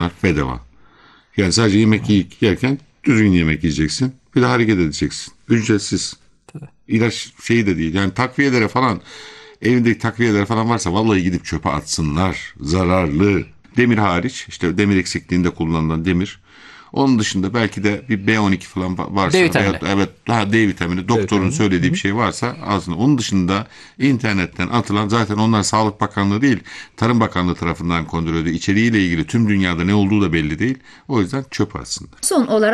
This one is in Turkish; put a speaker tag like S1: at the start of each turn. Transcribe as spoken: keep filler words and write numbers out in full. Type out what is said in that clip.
S1: bedava. Yani sadece yemek yerken düzgün yemek yiyeceksin. Bir de hareket edeceksin. Ücretsiz. İlaç şeyi de değil. Yani takviyelere falan, evindeki takviyeler falan varsa vallahi gidip çöpe atsınlar. Zararlı. Demir hariç, işte demir eksikliğinde kullanılan demir. Onun dışında belki de bir B on iki falan
S2: D
S1: varsa veya
S2: vitamini.
S1: evet daha D vitamini,
S2: D
S1: doktorun
S2: vitamini. Hı
S1: söylediği bir
S2: hı.
S1: şey varsa aslında onun dışında internetten atılan, zaten onlar Sağlık Bakanlığı değil Tarım Bakanlığı tarafından kontrol ediyor. İçeriğiyle ilgili tüm dünyada ne olduğu da belli değil. O yüzden çöpe atsınlar.
S3: Son olarak